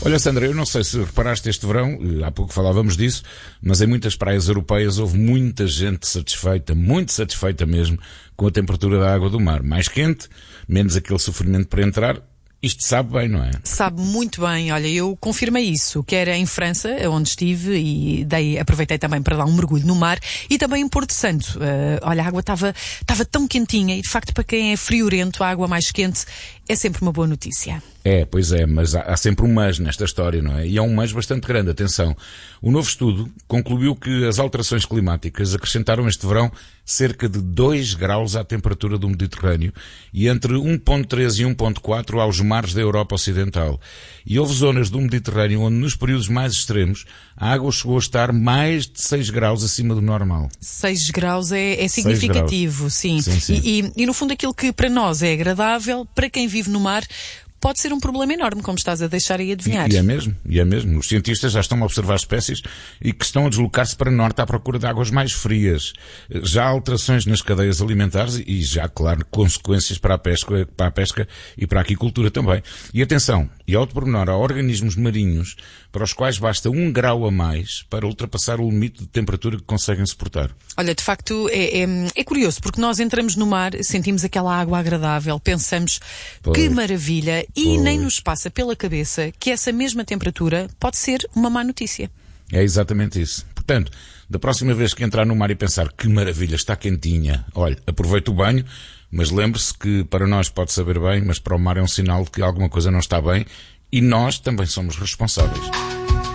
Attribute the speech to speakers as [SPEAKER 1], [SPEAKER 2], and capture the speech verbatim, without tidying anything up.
[SPEAKER 1] Olha, Sandra, eu não sei se reparaste este verão, há pouco falávamos disso, mas em muitas praias europeias houve muita gente satisfeita, muito satisfeita mesmo, com a temperatura da água do mar. Mais quente, menos aquele sofrimento para entrar. Isto sabe bem, não é?
[SPEAKER 2] Sabe muito bem. Olha, eu confirmei isso, quer em França, onde estive, e dei, aproveitei também para dar um mergulho no mar, e também em Porto Santo. Uh, olha, a água estava estava tão quentinha, e de facto para quem é friorento, a água mais quente é sempre uma boa notícia.
[SPEAKER 1] É, pois é, mas há, há sempre um mas nesta história, não é? E é um mas bastante grande, atenção. O novo estudo concluiu que as alterações climáticas acrescentaram este verão cerca de dois graus à temperatura do Mediterrâneo e entre um vírgula três e um vírgula quatro aos mares da Europa Ocidental. E houve zonas do Mediterrâneo onde nos períodos mais extremos a água chegou a estar mais de seis graus acima do normal.
[SPEAKER 2] seis graus é, é significativo, sim.
[SPEAKER 1] Sim, sim.
[SPEAKER 2] E, e, e no fundo aquilo que para nós é agradável, para quem vive no mar, pode ser um problema enorme, como estás a deixar aí adivinhar.
[SPEAKER 1] E, e é mesmo, e é mesmo. Os cientistas já estão a observar espécies e que estão a deslocar-se para norte à procura de águas mais frias. Já há alterações nas cadeias alimentares e já, claro, consequências para a pesca, para a pesca e para a aquicultura também. E atenção, e ao de pormenor, há organismos marinhos para os quais basta um grau a mais para ultrapassar o limite de temperatura que conseguem suportar.
[SPEAKER 2] Olha, de facto, é, é, é curioso, porque nós entramos no mar, sentimos aquela água agradável, pensamos,
[SPEAKER 1] Pois.
[SPEAKER 2] que maravilha, e
[SPEAKER 1] Pois.
[SPEAKER 2] nem nos passa pela cabeça que essa mesma temperatura pode ser uma má notícia.
[SPEAKER 1] É exatamente isso. Portanto, da próxima vez que entrar no mar e pensar que maravilha, está quentinha, olha, aproveite o banho, mas lembre-se que para nós pode saber bem, mas para o mar é um sinal de que alguma coisa não está bem e nós também somos responsáveis.